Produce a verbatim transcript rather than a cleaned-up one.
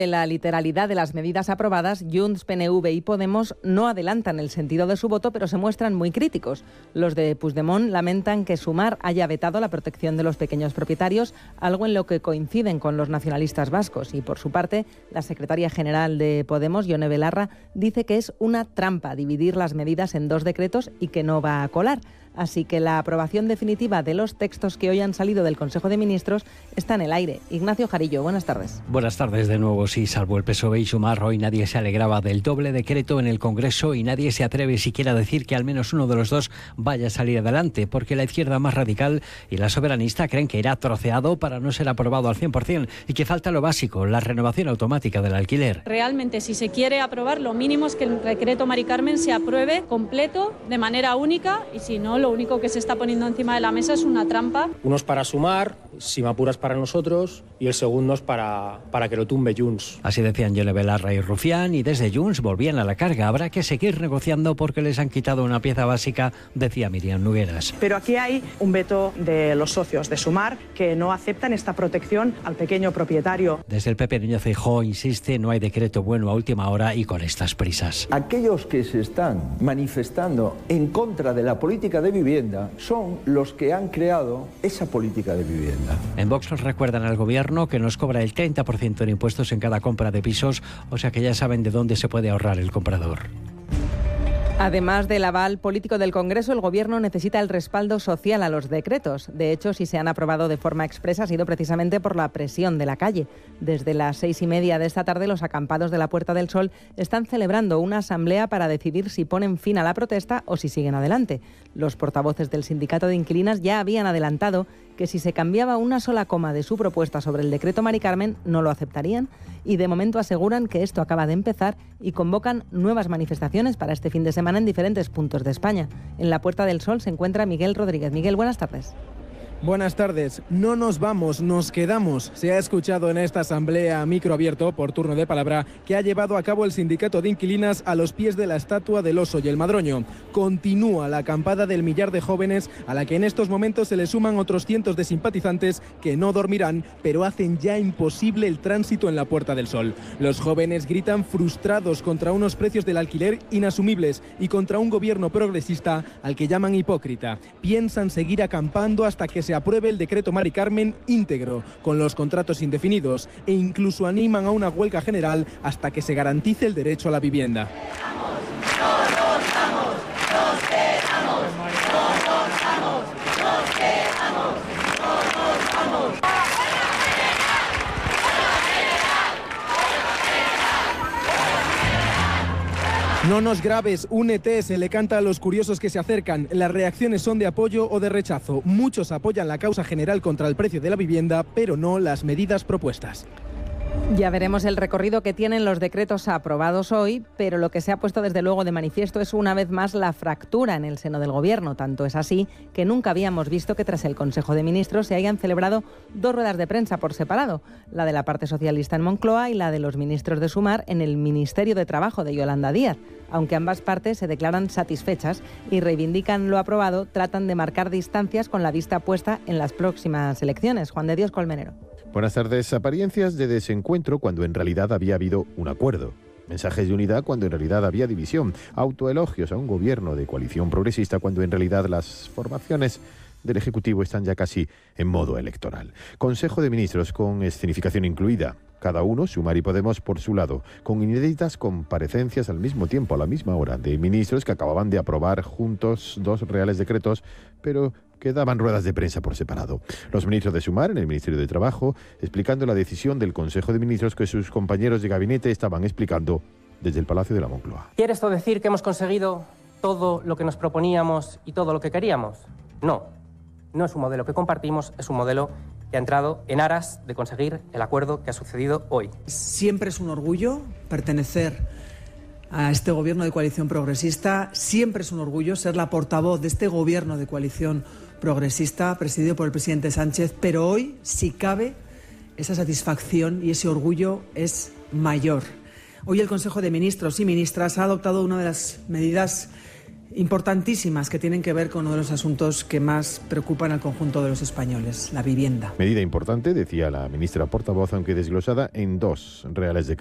En la literalidad de las medidas aprobadas, Junts, P N V y Podemos no adelantan el sentido de su voto, pero se muestran muy críticos. Los de Puigdemont lamentan que Sumar haya vetado la protección de los pequeños propietarios, algo en lo que coinciden con los nacionalistas vascos. Y por su parte, la secretaria general de Podemos, Ione Belarra, dice que es una trampa dividir las medidas en dos decretos y que no va a colar. Así que la aprobación definitiva de los textos que hoy han salido del Consejo de Ministros está en el aire. Ignacio Jarillo, buenas tardes. Buenas tardes de nuevo. Sí, salvo el P S O E y Sumar, hoy nadie se alegraba del doble decreto en el Congreso y nadie se atreve siquiera a decir que al menos uno de los dos vaya a salir adelante, porque la izquierda más radical y la soberanista creen que irá troceado para no ser aprobado al cien por ciento y que falta lo básico, la renovación automática del alquiler. Realmente, si se quiere aprobar, lo mínimo es que el decreto Mari Carmen se apruebe completo, de manera única, y si no, lo único que se está poniendo encima de la mesa es una trampa. Uno es para Sumar, si me apuras para nosotros, y el segundo es para, para que lo tumbe Junts. Así decían Ione Belarra y Rufián, y desde Junts volvían a la carga. Habrá que seguir negociando porque les han quitado una pieza básica, decía Miriam Nogueras. Pero aquí hay un veto de los socios de Sumar que no aceptan esta protección al pequeño propietario. Desde el P P, Núñez Feijóo insiste, no hay decreto bueno a última hora y con estas prisas. Aquellos que se están manifestando en contra de la política de vivienda son los que han creado esa política de vivienda. En Vox nos recuerdan al gobierno que nos cobra el treinta por ciento de impuestos en cada compra de pisos, o sea que ya saben de dónde se puede ahorrar el comprador. Además del aval político del Congreso, el Gobierno necesita el respaldo social a los decretos. De hecho, si se han aprobado de forma expresa ha sido precisamente por la presión de la calle. Desde las seis y media de esta tarde, los acampados de la Puerta del Sol están celebrando una asamblea para decidir si ponen fin a la protesta o si siguen adelante. Los portavoces del Sindicato de Inquilinas ya habían adelantado que si se cambiaba una sola coma de su propuesta sobre el decreto Mari Carmen, no lo aceptarían, y de momento aseguran que esto acaba de empezar y convocan nuevas manifestaciones para este fin de semana en diferentes puntos de España. En la Puerta del Sol se encuentra Miguel Rodríguez. Miguel, buenas tardes. Buenas tardes. No nos vamos, nos quedamos. Se ha escuchado en esta asamblea a micro abierto, por turno de palabra, que ha llevado a cabo el Sindicato de Inquilinas a los pies de la estatua del oso y el madroño. Continúa la acampada del millar de jóvenes, a la que en estos momentos se le suman otros cientos de simpatizantes que no dormirán, pero hacen ya imposible el tránsito en la Puerta del Sol. Los jóvenes gritan frustrados contra unos precios del alquiler inasumibles y contra un gobierno progresista al que llaman hipócrita. Piensan seguir acampando hasta que se se apruebe el decreto Mari Carmen íntegro, con los contratos indefinidos, e incluso animan a una huelga general hasta que se garantice el derecho a la vivienda. No nos grabes, únete, se le canta a los curiosos que se acercan. Las reacciones son de apoyo o de rechazo. Muchos apoyan la causa general contra el precio de la vivienda, pero no las medidas propuestas. Ya veremos el recorrido que tienen los decretos aprobados hoy, pero lo que se ha puesto desde luego de manifiesto es una vez más la fractura en el seno del Gobierno. Tanto es así que nunca habíamos visto que tras el Consejo de Ministros se hayan celebrado dos ruedas de prensa por separado, la de la parte socialista en Moncloa y la de los ministros de Sumar en el Ministerio de Trabajo de Yolanda Díaz. Aunque ambas partes se declaran satisfechas y reivindican lo aprobado, tratan de marcar distancias con la vista puesta en las próximas elecciones. Juan de Dios Colmenero. Buenas tardes. Apariencias de desencuentro cuando en realidad había habido un acuerdo. Mensajes de unidad cuando en realidad había división. Autoelogios a un gobierno de coalición progresista cuando en realidad las formaciones del Ejecutivo están ya casi en modo electoral. Consejo de Ministros con escenificación incluida. Cada uno, Sumar y Podemos, por su lado, con inéditas comparecencias al mismo tiempo, a la misma hora, de ministros que acababan de aprobar juntos dos reales decretos, pero que daban ruedas de prensa por separado. Los ministros de Sumar en el Ministerio de Trabajo, explicando la decisión del Consejo de Ministros que sus compañeros de gabinete estaban explicando desde el Palacio de la Moncloa. ¿Quiere esto decir que hemos conseguido todo lo que nos proponíamos y todo lo que queríamos? No, no es un modelo que compartimos, es un modelo que ha entrado en aras de conseguir el acuerdo que ha sucedido hoy. Siempre es un orgullo pertenecer a este gobierno de coalición progresista, siempre es un orgullo ser la portavoz de este gobierno de coalición progresista presidido por el presidente Sánchez, pero hoy, si cabe, esa satisfacción y ese orgullo es mayor. Hoy el Consejo de Ministros y Ministras ha adoptado una de las medidas importantísimas que tienen que ver con uno de los asuntos que más preocupan al conjunto de los españoles, la vivienda. Medida importante, decía la ministra portavoz, aunque desglosada en dos reales decretos.